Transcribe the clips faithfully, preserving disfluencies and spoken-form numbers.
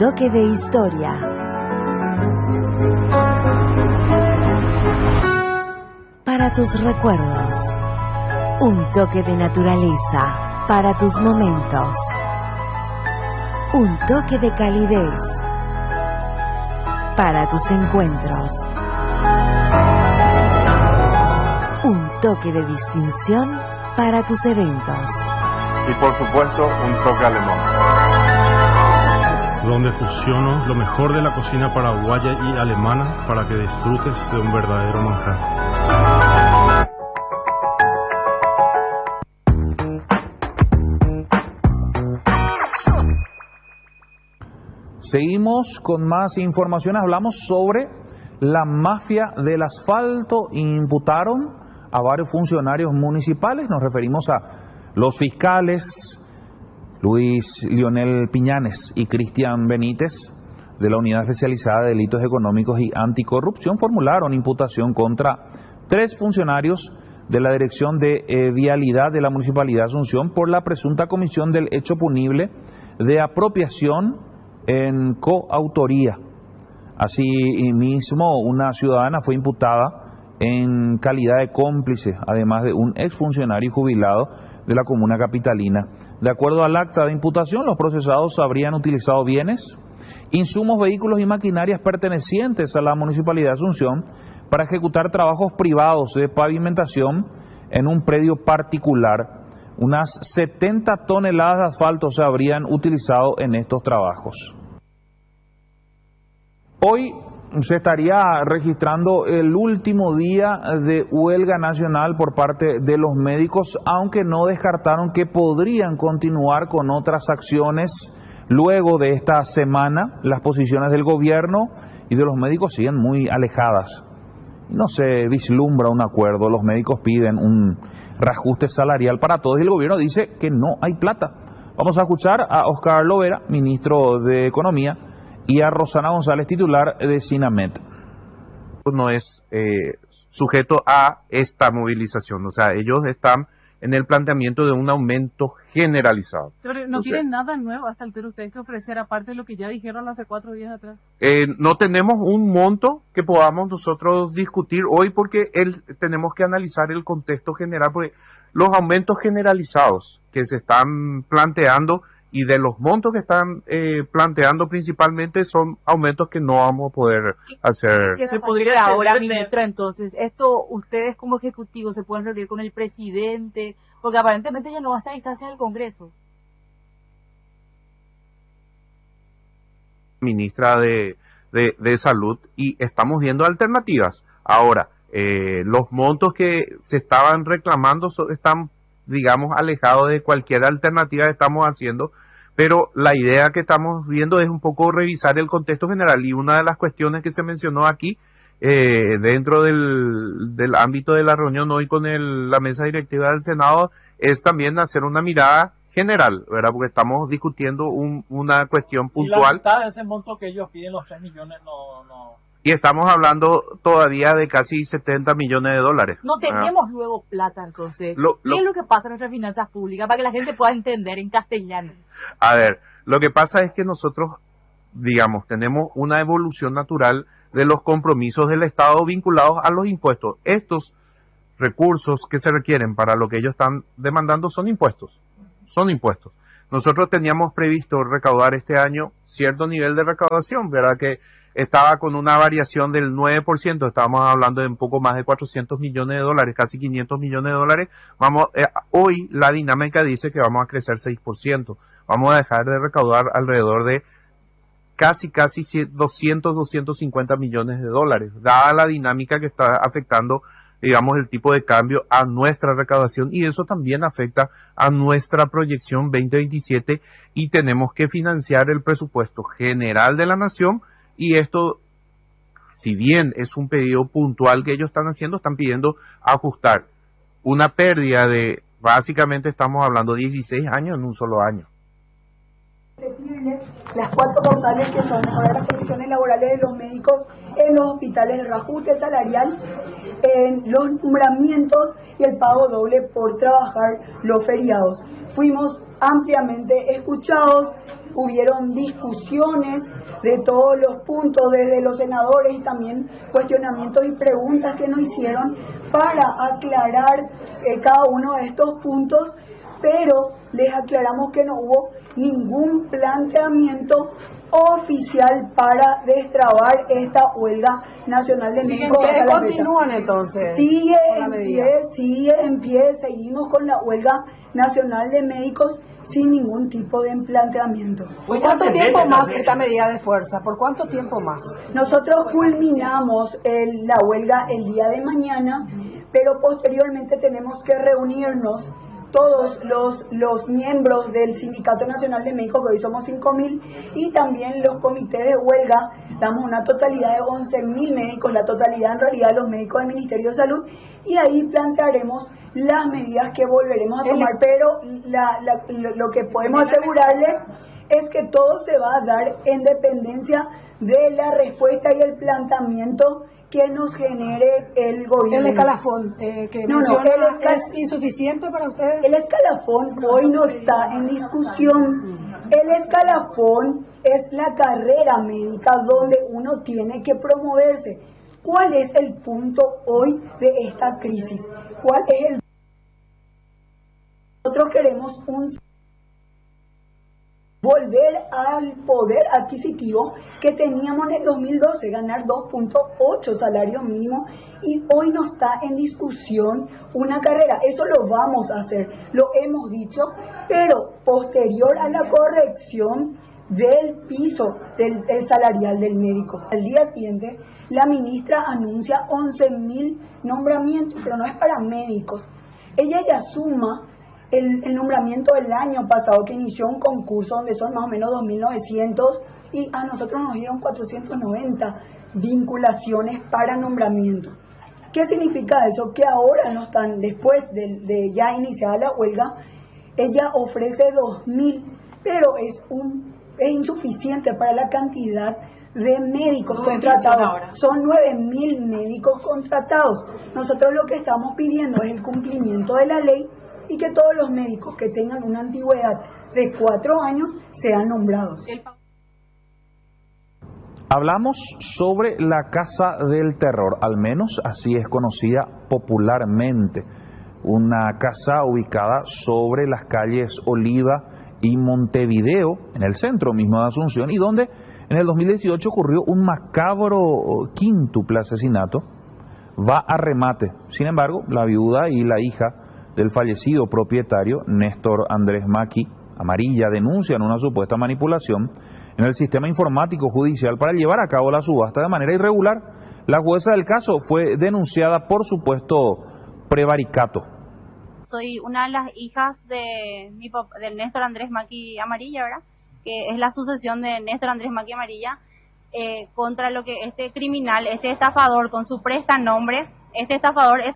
toque de historia. Para tus recuerdos. Un toque de naturaleza para tus momentos. Un toque de calidez para tus encuentros. Un toque de distinción para tus eventos. Y por supuesto, un toque alemán. Donde fusiono lo mejor de la cocina paraguaya y alemana para que disfrutes de un verdadero manjar. Seguimos con más información. Hablamos sobre la mafia del asfalto. Imputaron a varios funcionarios municipales. Nos referimos a los fiscales Luis Lionel Piñanes y Cristian Benítez de la Unidad Especializada de Delitos Económicos y Anticorrupción. Formularon imputación contra tres funcionarios de la Dirección de eh, Vialidad de la Municipalidad de Asunción por la presunta comisión del hecho punible de apropiación en coautoría. Asimismo, una ciudadana fue imputada en calidad de cómplice, además de un exfuncionario jubilado de la comuna capitalina. De acuerdo al acta de imputación, los procesados habrían utilizado bienes, insumos, vehículos y maquinarias pertenecientes a la Municipalidad de Asunción para ejecutar trabajos privados de pavimentación en un predio particular. Unas setenta toneladas de asfalto se habrían utilizado en estos trabajos. Hoy se estaría registrando el último día de huelga nacional por parte de los médicos, aunque no descartaron que podrían continuar con otras acciones luego de esta semana. Las posiciones del gobierno y de los médicos siguen muy alejadas. No se vislumbra un acuerdo. Los médicos piden un reajuste salarial para todos y el gobierno dice que no hay plata. Vamos a escuchar a Oscar Lovera, ministro de Economía, y a Rosana González, titular de SINAMED. No es eh, sujeto a esta movilización, o sea, ellos están en el planteamiento de un aumento generalizado. Pero no Entonces, tienen nada nuevo hasta el ustedes que ofrecer, aparte de lo que ya dijeron hace cuatro días atrás. Eh, no tenemos un monto que podamos nosotros discutir hoy porque el, tenemos que analizar el contexto general, porque los aumentos generalizados que se están planteando y de los montos que están eh, planteando principalmente son aumentos que no vamos a poder hacer. ¿Qué se podría ahora, ministro? Entonces, esto ustedes como ejecutivos se pueden reunir con el presidente, porque aparentemente ya no va a estar a distancia del Congreso. Ministra de, de, de Salud, y estamos viendo alternativas. Ahora, eh, los montos que se estaban reclamando so, están, digamos, alejados de cualquier alternativa que estamos haciendo, pero la idea que estamos viendo es un poco revisar el contexto general, y una de las cuestiones que se mencionó aquí, eh, dentro del, del ámbito de la reunión hoy con el, la mesa directiva del Senado, es también hacer una mirada general, ¿verdad? Porque estamos discutiendo un, una cuestión puntual. Y la mitad de ese monto que ellos piden, los tres millones, no... no... Y estamos hablando todavía de casi setenta millones de dólares. No tenemos ah. luego plata, entonces. Lo, lo, ¿Qué es lo que pasa en nuestras finanzas públicas para que la gente pueda entender en castellano? A ver, lo que pasa es que nosotros, digamos, tenemos una evolución natural de los compromisos del Estado vinculados a los impuestos. Estos recursos que se requieren para lo que ellos están demandando son impuestos. Son impuestos. Nosotros teníamos previsto recaudar este año cierto nivel de recaudación, ¿verdad? Que estaba con una variación del nueve por ciento, estábamos hablando de un poco más de cuatrocientos millones de dólares, casi quinientos millones de dólares. Vamos, eh, hoy la dinámica dice que vamos a crecer seis por ciento. Vamos a dejar de recaudar alrededor de casi, casi doscientos, doscientos cincuenta millones de dólares, dada la dinámica que está afectando, digamos, el tipo de cambio a nuestra recaudación, y eso también afecta a nuestra proyección veinte veintisiete, y tenemos que financiar el presupuesto general de la nación. Y esto, si bien es un pedido puntual que ellos están haciendo, están pidiendo ajustar una pérdida de, básicamente estamos hablando de dieciséis años en un solo año. Las cuatro causales que son mejorar las condiciones laborales de los médicos en los hospitales, el reajuste salarial, en los nombramientos y el pago doble por trabajar los feriados. Fuimos ampliamente escuchados, hubieron discusiones de todos los puntos desde los senadores y también cuestionamientos y preguntas que nos hicieron para aclarar eh, cada uno de estos puntos, pero les aclaramos que no hubo ningún planteamiento oficial para destrabar esta huelga nacional de médicos. ¿Siguen pie? ¿Continúan entonces? Sigue en pie, sigue en pie, seguimos con la huelga nacional de médicos sin ningún tipo de planteamiento. ¿Por cuánto tiempo más esta medida de fuerza? ¿Por cuánto tiempo más? Nosotros culminamos el, la huelga el día de mañana, pero posteriormente tenemos que reunirnos todos los, los miembros del Sindicato Nacional de Médicos, que hoy somos cinco mil, y también los comités de huelga. Damos una totalidad de once mil médicos, la totalidad en realidad de los médicos del Ministerio de Salud, y ahí plantearemos las medidas que volveremos a tomar, pero la, la, lo, lo que podemos asegurarle es que todo se va a dar en dependencia de la respuesta y el planteamiento que nos genere el gobierno. El escalafón eh, que no, no, el escal... ¿es insuficiente para ustedes? El escalafón hoy no está en discusión. El escalafón es la carrera médica donde uno tiene que promoverse. ¿Cuál es el punto hoy de esta crisis? ¿Cuál es el... Nosotros queremos un... volver al poder adquisitivo que teníamos en el dos mil doce, ganar dos punto ocho salario mínimo, y hoy no está en discusión una carrera. Eso lo vamos a hacer, lo hemos dicho, pero posterior a la corrección del piso del el salarial del médico. Al día siguiente, la ministra anuncia once mil nombramientos, pero no es para médicos. Ella ya suma El, el nombramiento del año pasado, que inició un concurso donde son más o menos dos mil novecientos, y a nosotros nos dieron cuatrocientas noventa vinculaciones para nombramiento. ¿Qué significa eso? Que ahora no están, después de, de ya iniciada la huelga, ella ofrece dos mil, pero es, un, es insuficiente para la cantidad de médicos contratados. Son nueve mil médicos contratados. Nosotros lo que estamos pidiendo es el cumplimiento de la ley y que todos los médicos que tengan una antigüedad de cuatro años sean nombrados. Hablamos sobre la Casa del Terror, al menos así es conocida popularmente. Una casa ubicada sobre las calles Oliva y Montevideo, en el centro mismo de Asunción, y donde en el dos mil dieciocho ocurrió un macabro quíntuple asesinato. Va a remate. Sin embargo, la viuda y la hija del fallecido propietario, Néstor Andrés Maqui Amarilla, denuncian una supuesta manipulación en el sistema informático judicial para llevar a cabo la subasta de manera irregular. La jueza del caso fue denunciada por supuesto prevaricato. Soy una de las hijas de mi papá, del Néstor Andrés Maqui Amarilla, ¿verdad? Que es la sucesión de Néstor Andrés Maqui Amarilla eh, contra lo que este criminal, este estafador con su prestanombre, este estafador es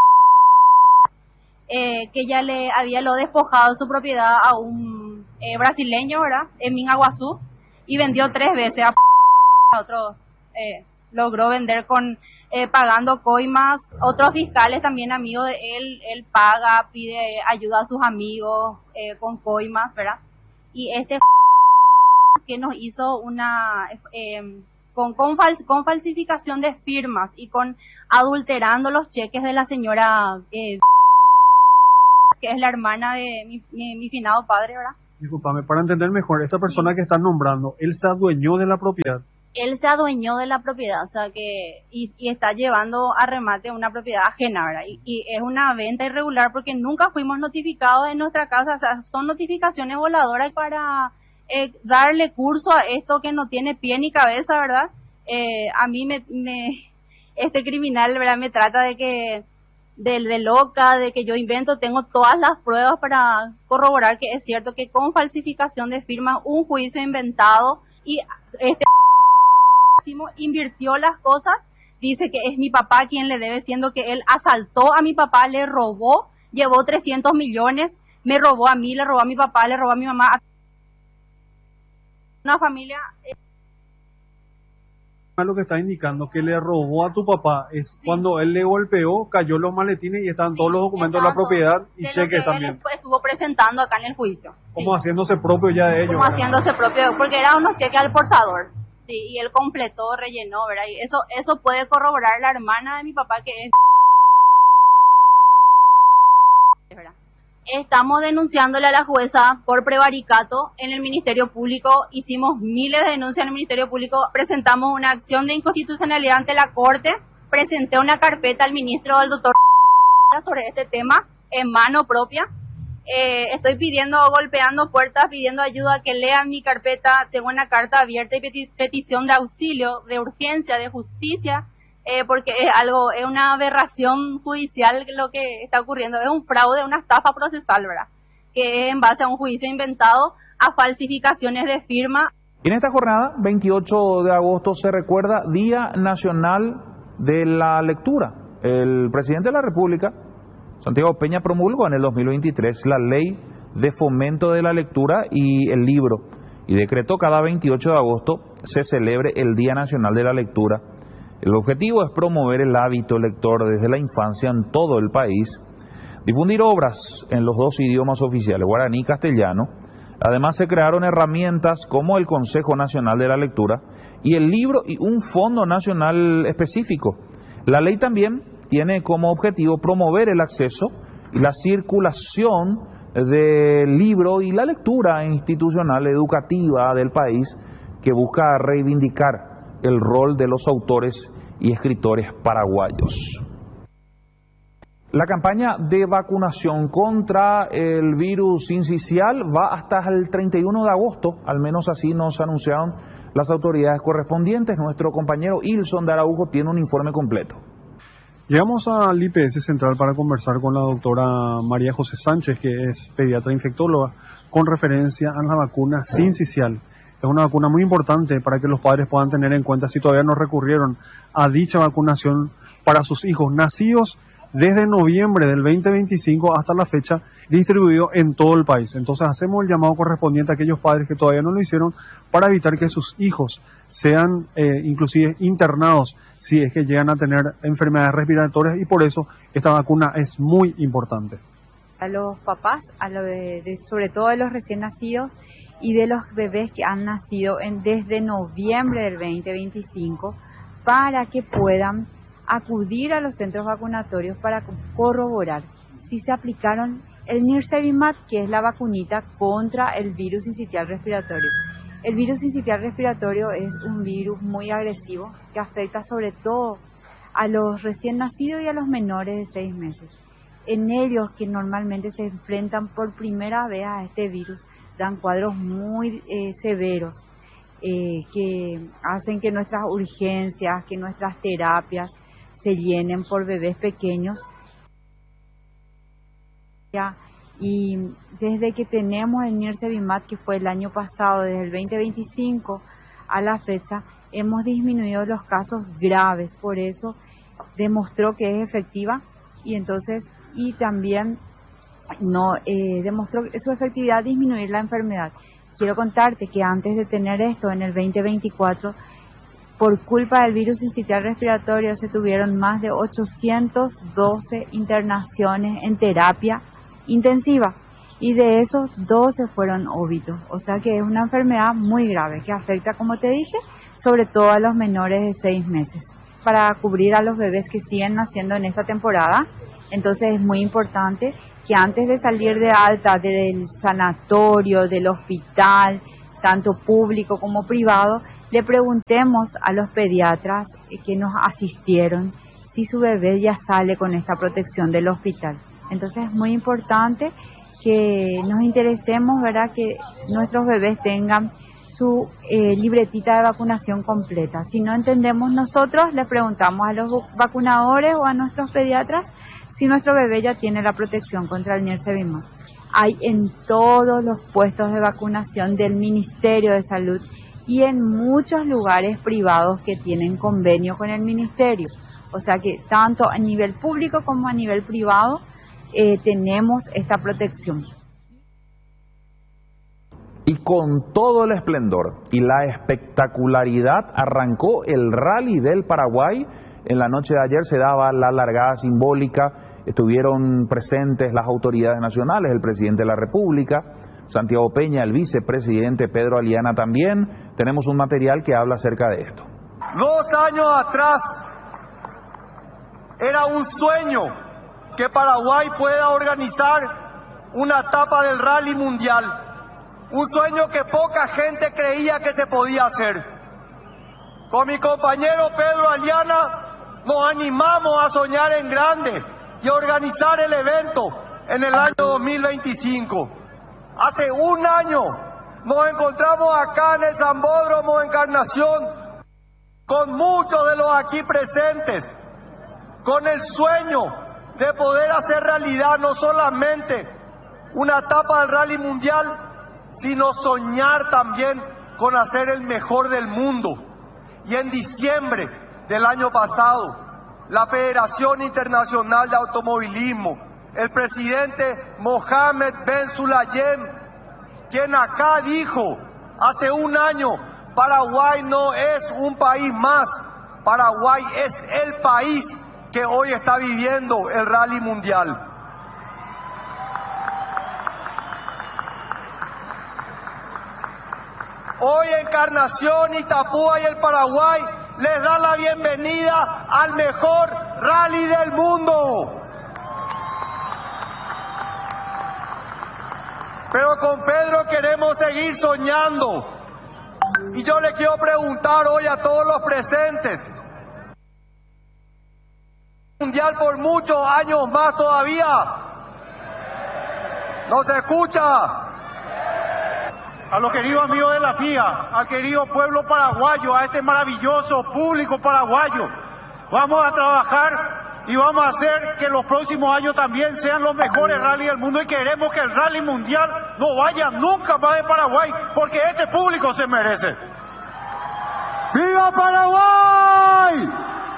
Eh, que ya le había lo despojado de su propiedad a un eh, brasileño, ¿verdad? En Mingaguazú, y vendió tres veces a, a otros, eh, logró vender con eh, pagando coimas. Otros fiscales también amigos de él, él paga, pide ayuda a sus amigos eh, con coimas, ¿verdad? Y este que nos hizo una eh, con, con, fal, con falsificación de firmas y con adulterando los cheques de la señora eh, que es la hermana de mi, mi, mi finado padre, ¿verdad? Disculpame, para entender mejor, esta persona que están nombrando, ¿él se adueñó de la propiedad? Él se adueñó de la propiedad, o sea que, y, y está llevando a remate una propiedad ajena, ¿verdad? Y, y es una venta irregular porque nunca fuimos notificados en nuestra casa, o sea, son notificaciones voladoras para eh, darle curso a esto que no tiene pie ni cabeza, ¿verdad? Eh, a mí me, me, este criminal, ¿verdad? Me trata de que De, de loca, de que yo invento, tengo todas las pruebas para corroborar que es cierto que con falsificación de firmas, un juicio inventado, y este invirtió las cosas, dice que es mi papá quien le debe, siendo que él asaltó a mi papá, le robó, llevó trescientos millones, me robó a mí, le robó a mi papá, le robó a mi mamá, una familia... Eh, Lo que está indicando que le robó a tu papá es sí. Cuando él le golpeó, cayó los maletines y están sí, todos los documentos de la propiedad y de cheques también. Él estuvo presentando acá en el juicio. Como sí. haciéndose propio ya de ellos. Como haciéndose propio, porque eran unos cheques al portador. Sí, y él completó, rellenó, ¿verdad? Y eso, eso puede corroborar la hermana de mi papá que es... ¿verdad? Estamos denunciándole a la jueza por prevaricato en el Ministerio Público. Hicimos miles de denuncias en el Ministerio Público. Presentamos una acción de inconstitucionalidad ante la Corte. Presenté una carpeta al ministro, al doctor, sobre este tema en mano propia. Eh, estoy pidiendo, golpeando puertas, pidiendo ayuda, que lean mi carpeta. Tengo una carta abierta y peti- petición de auxilio, de urgencia, de justicia. Eh, porque es algo, es una aberración judicial lo que está ocurriendo, es un fraude, una estafa procesal, ¿verdad? Que es en base a un juicio inventado, a falsificaciones de firma. En esta jornada, veintiocho de agosto, se recuerda Día Nacional de la Lectura. El presidente de la República, Santiago Peña, promulgó en el dos mil veintitrés la Ley de Fomento de la Lectura y el Libro, y decretó cada veintiocho de agosto se celebre el Día Nacional de la Lectura. El objetivo es promover el hábito lector desde la infancia en todo el país, difundir obras en los dos idiomas oficiales, guaraní y castellano. Además, se crearon herramientas como el Consejo Nacional de la Lectura y el libro y un fondo nacional específico. La ley también tiene como objetivo promover el acceso y la circulación del libro y la lectura institucional educativa del país, que busca reivindicar el rol de los autores y escritores paraguayos. La campaña de vacunación contra el virus sincicial va hasta el treinta y uno de agosto, al menos así nos anunciaron las autoridades correspondientes. Nuestro compañero Ilson de Araujo tiene un informe completo. Llegamos al I P S Central para conversar con la doctora María José Sánchez, que es pediatra infectóloga, con referencia a la vacuna sincicial. Es una vacuna muy importante para que los padres puedan tener en cuenta si todavía no recurrieron a dicha vacunación para sus hijos nacidos desde noviembre del veinte veinticinco hasta la fecha, distribuido en todo el país. Entonces hacemos el llamado correspondiente a aquellos padres que todavía no lo hicieron para evitar que sus hijos sean eh, inclusive internados si es que llegan a tener enfermedades respiratorias, y por eso esta vacuna es muy importante. A los papás, a lo de, de, sobre todo de los recién nacidos y de los bebés que han nacido en, desde noviembre del veinte veinticinco, para que puedan acudir a los centros vacunatorios para corroborar si se aplicaron el Nirsevimab, que es la vacunita contra el virus sincicial respiratorio. El virus sincicial respiratorio es un virus muy agresivo que afecta sobre todo a los recién nacidos y a los menores de seis meses. En ellos, que normalmente se enfrentan por primera vez a este virus, dan cuadros muy eh, severos eh, que hacen que nuestras urgencias, que nuestras terapias se llenen por bebés pequeños. Y desde que tenemos el Nirsevimab, que fue el año pasado, desde el veinte veinticinco a la fecha, hemos disminuido los casos graves. Por eso demostró que es efectiva, y entonces y también no eh, demostró su efectividad disminuir la enfermedad. Quiero contarte que antes de tener esto, en el veinte veinticuatro, por culpa del virus sincicial respiratorio se tuvieron más de ochocientas doce internaciones en terapia intensiva, y de esos doce fueron óbitos. O sea que es una enfermedad muy grave que afecta, como te dije, sobre todo a los menores de seis meses. Para cubrir a los bebés que siguen naciendo en esta temporada, entonces es muy importante que antes de salir de alta del sanatorio, del hospital, tanto público como privado, le preguntemos a los pediatras que nos asistieron si su bebé ya sale con esta protección del hospital. Entonces es muy importante que nos interesemos, ¿verdad?, que nuestros bebés tengan su eh, libretita de vacunación completa. Si no entendemos nosotros, le preguntamos a los vacunadores o a nuestros pediatras si nuestro bebé ya tiene la protección contra el Nirsevimab. Hay en todos los puestos de vacunación del Ministerio de Salud y en muchos lugares privados que tienen convenio con el Ministerio. O sea que tanto a nivel público como a nivel privado eh, tenemos esta protección. Y con todo el esplendor y la espectacularidad arrancó el Rally del Paraguay. En la noche de ayer se daba la largada simbólica, estuvieron presentes las autoridades nacionales, el presidente de la República, Santiago Peña, el vicepresidente Pedro Aliana también. Tenemos un material que habla acerca de esto. Dos años atrás era un sueño que Paraguay pueda organizar una etapa del Rally Mundial. Un sueño que poca gente creía que se podía hacer. Con mi compañero Pedro Aliana nos animamos a soñar en grande y organizar el evento en el año dos mil veinticinco. Hace un año nos encontramos acá en el Sambódromo Encarnación con muchos de los aquí presentes, con el sueño de poder hacer realidad no solamente una etapa del Rally Mundial, sino soñar también con hacer el mejor del mundo. Y en diciembre del año pasado, la Federación Internacional de Automovilismo, el presidente Mohamed Ben Sulayem, quien acá dijo hace un año, Paraguay no es un país más, Paraguay es el país que hoy está viviendo el Rally Mundial. Hoy Encarnación, Itapúa y el Paraguay les da la bienvenida al mejor rally del mundo. Pero con Pedro queremos seguir soñando. Y yo le quiero preguntar hoy a todos los presentes, mundial por muchos años más todavía. ¿No se escucha? A los queridos amigos de la F I A, al querido pueblo paraguayo, a este maravilloso público paraguayo, vamos a trabajar y vamos a hacer que los próximos años también sean los mejores rallies del mundo, y queremos que el rally mundial no vaya nunca más de Paraguay, porque este público se merece. ¡Viva Paraguay!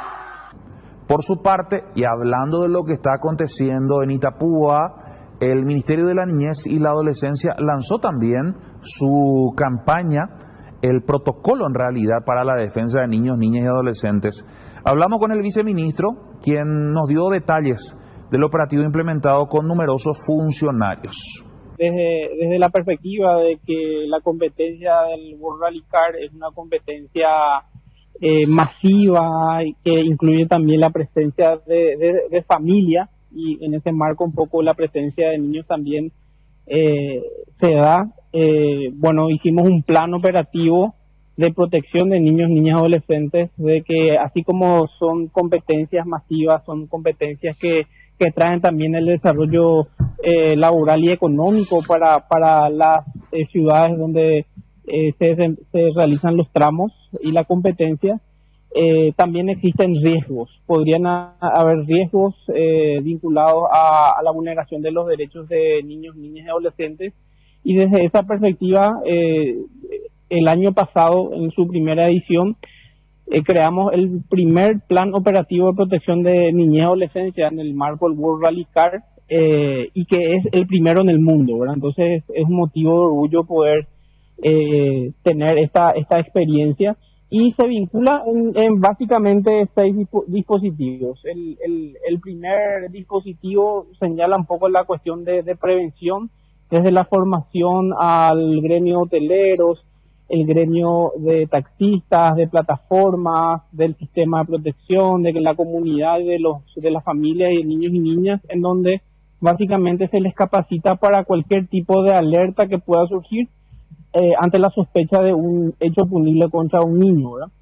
Por su parte, y hablando de lo que está aconteciendo en Itapúa, el Ministerio de la Niñez y la Adolescencia lanzó también su campaña, el protocolo en realidad para la defensa de niños, niñas y adolescentes. Hablamos con el viceministro, quien nos dio detalles del operativo implementado con numerosos funcionarios. Desde, desde la perspectiva de que la competencia del World Rally Car es una competencia eh, masiva, que incluye también la presencia de, de, de familia, y en ese marco un poco la presencia de niños también eh, se da. Eh, bueno, hicimos un plan operativo de protección de niños, niñas y adolescentes, de que así como son competencias masivas, son competencias que, que traen también el desarrollo eh, laboral y económico para, para las eh, ciudades donde eh, se, se realizan los tramos y la competencia. Eh, también existen riesgos, podrían a, haber riesgos eh, vinculados a, a la vulneración de los derechos de niños, niñas y adolescentes, y desde esa perspectiva, eh, el año pasado, en su primera edición, eh, creamos el primer plan operativo de protección de niñez y adolescencia en el marco del World Rally Car, eh, y que es el primero en el mundo, ¿verdad? Entonces es un motivo de orgullo poder eh, tener esta, esta experiencia. Y se vincula en, en básicamente seis dispo, dispositivos. El, el, el primer dispositivo señala un poco la cuestión de, de prevención, desde la formación al gremio hoteleros, el gremio de taxistas, de plataformas, del sistema de protección, de la comunidad, de los de las familias y de niños y niñas, en donde básicamente se les capacita para cualquier tipo de alerta que pueda surgir Eh, ante la sospecha de un hecho punible contra un niño, ¿verdad?